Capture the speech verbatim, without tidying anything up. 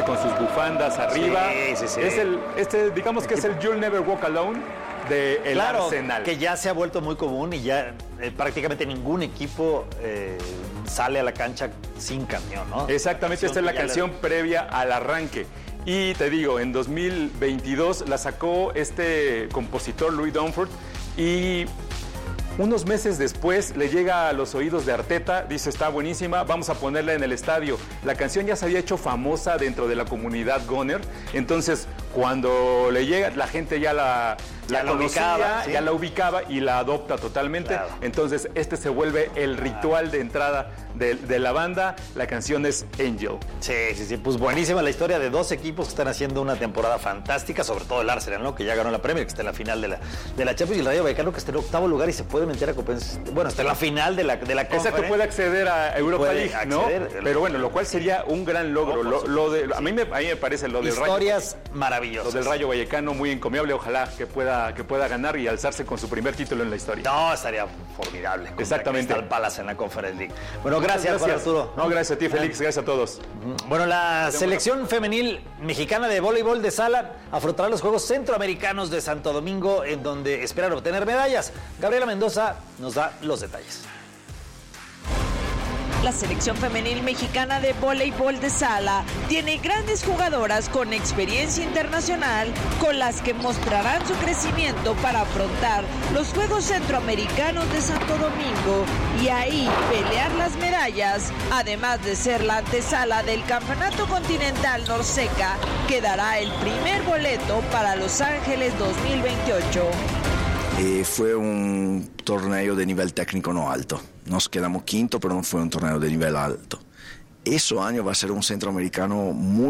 con sus bufandas arriba. Sí, sí, sí. Es el, este, digamos que es el You'll Never Walk Alone de el claro, Arsenal. Que ya se ha vuelto muy común y ya eh, prácticamente ningún equipo eh, sale a la cancha sin camión, ¿no? Exactamente, esta es la canción la... previa al arranque. Y te digo, en dos mil veintidós la sacó este compositor Louis Dunford y unos meses después le llega a los oídos de Arteta, dice está buenísima, vamos a ponerla en el estadio. La canción ya se había hecho famosa dentro de la comunidad Gunner, entonces cuando le llega la gente ya la, la, la conocía, ubicaba, ¿sí? ya la ubicaba y la adopta totalmente. Claro. Entonces este se vuelve el ritual de entrada de, de la banda, la canción es Angel. Sí, sí, sí, pues buenísima la historia de dos equipos que están haciendo una temporada fantástica, sobre todo el Arsenal, ¿no? Que ya ganó la Premier, que está en la final de la, de la Champions, y el Rayo Vallecano que está en octavo lugar y se puede meter a Conference, bueno, está en la final de la, de la Conference. Exacto, puede acceder a Europa League, ¿no? Pero bueno, lo cual sería un gran logro. No, lo, lo de, a, mí me, a mí me parece lo del Rayo. Historias maravillosas. Lo del Rayo Vallecano muy encomiable, ojalá que pueda, que pueda ganar y alzarse con su primer título en la historia. No, estaría formidable. Exactamente. Crystal Palace en la Conference League. Bueno, gracias, gracias. Arturo. No, gracias a ti, Félix, gracias a todos. Bueno, la selección femenil mexicana de voleibol de sala afrontará los Juegos Centroamericanos de Santo Domingo, en donde esperan obtener medallas. Gabriela Mendoza nos da los detalles. La selección femenil mexicana de voleibol de sala tiene grandes jugadoras con experiencia internacional con las que mostrarán su crecimiento para afrontar los Juegos Centroamericanos de Santo Domingo y ahí pelear las medallas, además de ser la antesala del Campeonato Continental Norseca, que dará el primer boleto para Los Ángeles dos mil veintiocho. Eh, fue un torneo de nivel técnico no alto. Nos quedamos quinto, pero no fue un torneo de nivel alto. Ese año va a ser un centroamericano muy